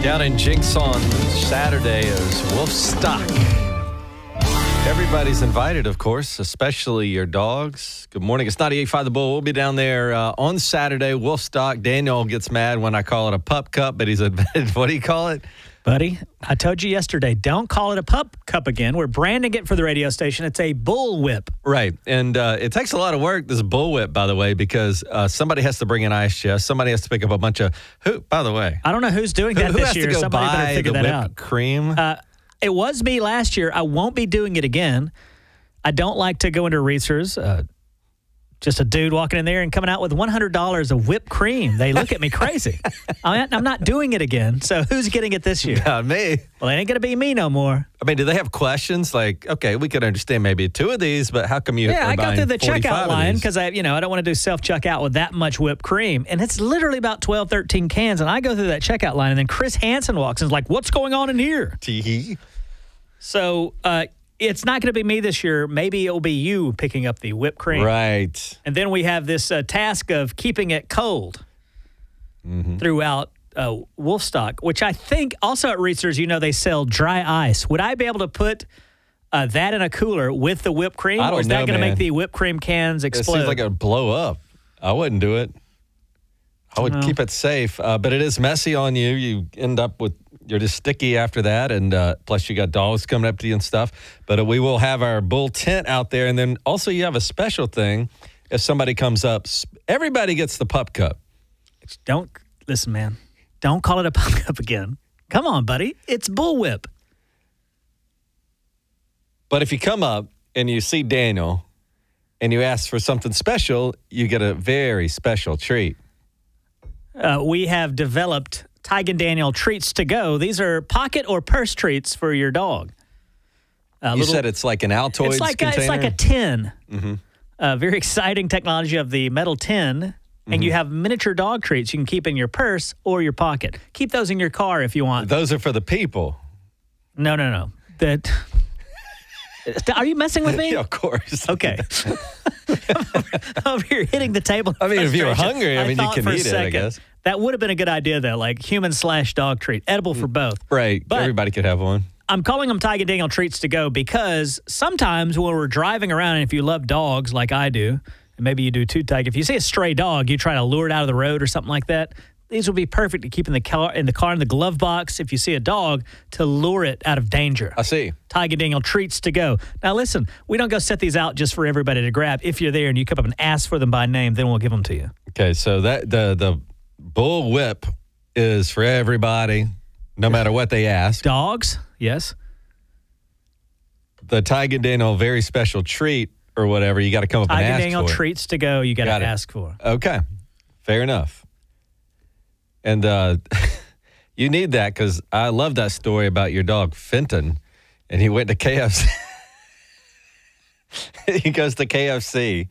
Down in Jinx on Saturday is Wolfstock. Everybody's invited, of course, especially your dogs. Good morning. It's 98.5 The Bull. We'll be down there on Saturday. Wolfstock. Daniel gets mad when I call it a pup cup, but he's invented, what do you call it? Buddy, I told you yesterday, don't call it a pup cup again. We're branding it for the radio station. It's a bull whip. Right. And it takes a lot of work, this bull whip, by the way, because somebody has to bring an ice chest. Somebody has to pick up a bunch of, by the way. I don't know who's doing that this year. Somebody better figure that out. Cream? It was me last year. I won't be doing it again. I don't like to go into Reese's. Just a dude walking in there and coming out with $100 of whipped cream. They look at me crazy. I'm not doing it again. So who's getting it this year? Not me. Well, it ain't going to be me no more. I mean, do they have questions like, okay, we could understand maybe 2 of these, but how come you I go through the checkout line because I don't want to do self-checkout with that much whipped cream. And it's literally about 12, 13 cans. And I go through that checkout line, and then Chris Hansen walks in and is like, what's going on in here? So, it's not going to be me this year. Maybe it'll be you picking up the whipped cream. Right. And then we have this task of keeping it cold throughout Wolfstock, which I think also at Reese's, they sell dry ice. Would I be able to put that in a cooler with the whipped cream? Or is that going to make the whipped cream cans explode? It seems like it would blow up. I wouldn't do it. I would keep it safe. But it is messy on you. You end up with... You're just sticky after that, and plus you got dogs coming up to you and stuff. But we will have our bull tent out there, and then also you have a special thing. If somebody comes up, everybody gets the pup cup. Listen, man. Don't call it a pup cup again. Come on, buddy. It's bull whip. But if you come up and you see Daniel and you ask for something special, you get a very special treat. We have developed Tig and Daniel treats to go. These are pocket or purse treats for your dog. You said it's like an Altoids container? It's like a tin. Mm-hmm. Very exciting technology of the metal tin. And you have miniature dog treats you can keep in your purse or your pocket. Keep those in your car if you want. Those are for the people. No. Are you messing with me? Yeah, of course. Okay. Over here hitting the table. I mean, if you were hungry, you can eat it, I guess. That would have been a good idea, though, like human/dog treat, edible for both. Right. But everybody could have one. I'm calling them Tig and Daniel treats to go because sometimes when we're driving around, and if you love dogs like I do, and maybe you do too, Tig, if you see a stray dog, you try to lure it out of the road or something like that, these would be perfect to keep in the car, in the glove box, if you see a dog, to lure it out of danger. I see. Tig and Daniel treats to go. Now, listen, we don't go set these out just for everybody to grab. If you're there and you come up and ask for them by name, then we'll give them to you. Okay, so that the bull whip is for everybody, no matter what they ask. Dogs, yes. The Tig and Daniel very special treat or whatever, you got to come up and ask for. Tig and Daniel treats to go, you got to ask for. Okay, fair enough. And you need that because I love that story about your dog, Fenton, and he went to KFC. He goes to KFC,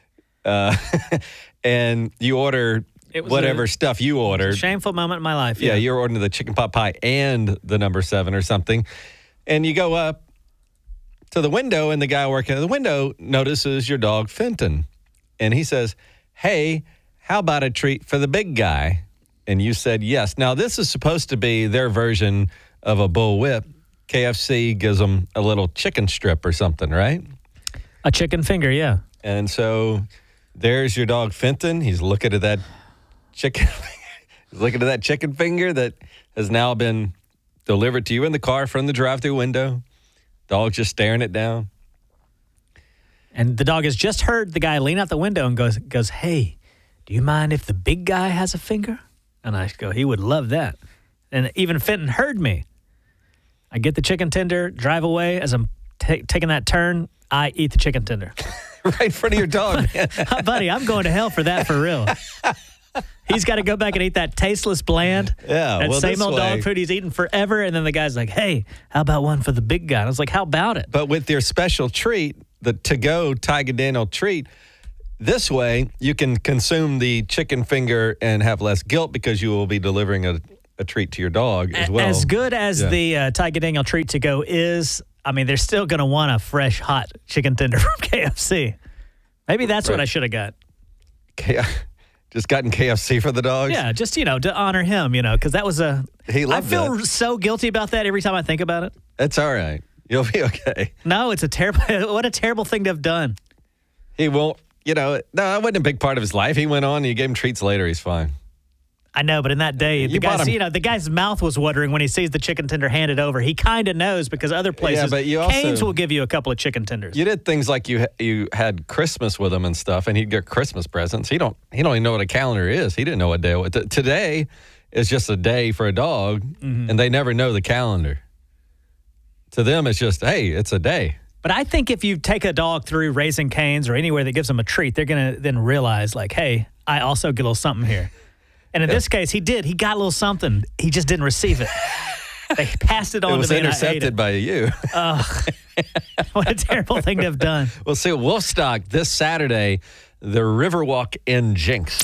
and you order whatever stuff you ordered. It was a shameful moment in my life. Yeah, you're ordering the chicken pot pie and the number 7 or something. And you go up to the window, and the guy working at the window notices your dog, Fenton. And he says, hey, how about a treat for the big guy? And you said yes. Now, this is supposed to be their version of a bull whip. KFC gives them a little chicken strip or something, right? A chicken finger, yeah. And so there's your dog, Fenton. He's looking at that chicken. He's looking at that chicken finger that has now been delivered to you in the car from the drive-thru window. Dog's just staring it down. And the dog has just heard the guy lean out the window and goes, hey, do you mind if the big guy has a finger? And I go, he would love that. And even Fenton heard me. I get the chicken tender, drive away. As I'm taking that turn, I eat the chicken tender. Right in front of your dog, man. Buddy, I'm going to hell for that for real. He's got to go back and eat that tasteless bland. Yeah, that same old dog food he's eaten forever. And then the guy's like, hey, how about one for the big guy? And I was like, how about it? But with your special treat, the to-go Tig and Daniel treat, this way you can consume the chicken finger and have less guilt because you will be delivering a treat to your dog as well. As good as the Tig and Daniel treat to go is, I mean, they're still going to want a fresh, hot chicken tender from KFC. Maybe that's what I should have got. Just gotten KFC for the dogs? Yeah, just, to honor him, because that was He loved I feel that. so guilty about that every time I think about it. It's all right. You'll be okay. No, it's what a terrible thing to have done. He won't, no, it wasn't a big part of his life. He went on, you gave him treats later, he's fine. I know, but in that day, bought him- the guy's mouth was watering when he sees the chicken tender handed over. He kind of knows because other places, but you also- Cane's will give you a couple of chicken tenders. You did things like you had Christmas with him and stuff, and he'd get Christmas presents. He don't even know what a calendar is. He didn't know what day it was. Today is just a day for a dog, and they never know the calendar. To them, it's just, hey, it's a day. But I think if you take a dog through Raising Cane's or anywhere that gives them a treat, they're going to then realize, like, hey, I also get a little something here. And in this case, he did. He got a little something. He just didn't receive it. They passed it on It was to me and I ate intercepted it. by you. What a terrible thing to have done. We'll see Wolfstock this Saturday, the Riverwalk in Jinx.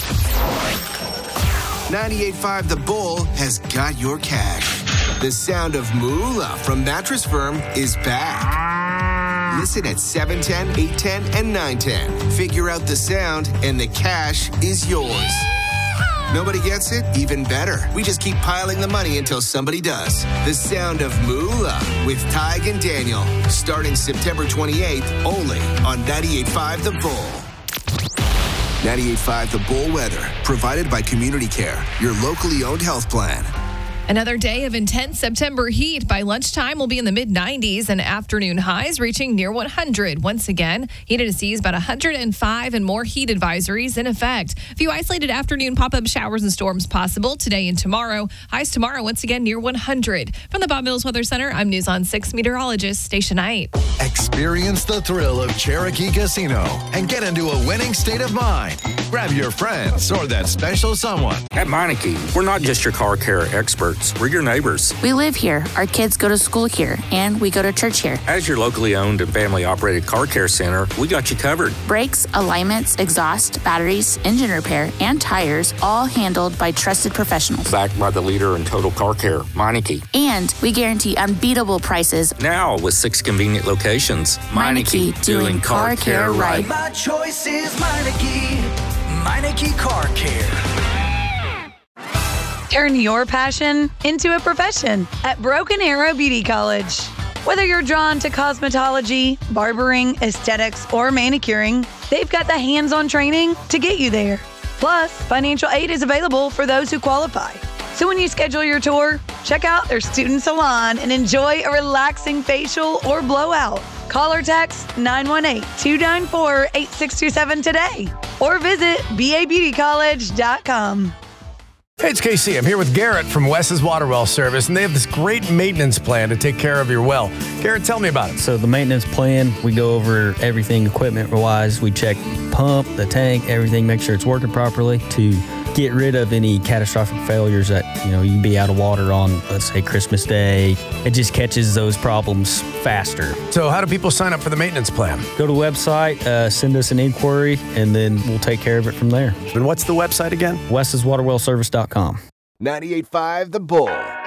98.5 The Bull has got your cash. The sound of moolah from Mattress Firm is back. Listen at 710, 810, and 910. Figure out the sound, and the cash is yours. Nobody gets it? Even better. We just keep piling the money until somebody does. The sound of moolah with Tig and Daniel. Starting September 28th, only on 98.5 The Bull. 98.5 The Bull weather, provided by Community Care, your locally owned health plan. Another day of intense September heat. By lunchtime, we'll be in the mid-90s and afternoon highs reaching near 100. Once again, heat indices about 105 and more heat advisories in effect. A few isolated afternoon pop-up showers and storms possible today and tomorrow. Highs tomorrow, once again, near 100. From the Bob Mills Weather Center, I'm News on 6 meteorologist Stacia Knight. Experience the thrill of Cherokee Casino and get into a winning state of mind. Grab your friends or that special someone. At Meineke, we're not just your car care experts. We're your neighbors. We live here, our kids go to school here, and we go to church here. As your locally owned and family-operated car care center, we got you covered. Brakes, alignments, exhaust, batteries, engine repair, and tires, all handled by trusted professionals. Backed by the leader in total car care, Meineke. And we guarantee unbeatable prices. Now with 6 convenient locations. Meineke, doing car care right. My choice is Meineke. Meineke Car Care. Turn your passion into a profession at Broken Arrow Beauty College. Whether you're drawn to cosmetology, barbering, aesthetics, or manicuring, they've got the hands-on training to get you there. Plus, financial aid is available for those who qualify. So when you schedule your tour, check out their student salon and enjoy a relaxing facial or blowout. Call or text 918-294-8627 today or visit babeautycollege.com. Hey, it's KC. I'm here with Garrett from Wes's Water Well Service, and they have this great maintenance plan to take care of your well. Garrett, tell me about it. So the maintenance plan, we go over everything equipment-wise. We check pump, the tank, everything, make sure it's working properly to get rid of any catastrophic failures that, you can be out of water on, let's say, Christmas Day. It just catches those problems faster. So how do people sign up for the maintenance plan? Go to the website, send us an inquiry, and then we'll take care of it from there. And what's the website again? Wes'sWaterWellService.com. 98.5 The Bull.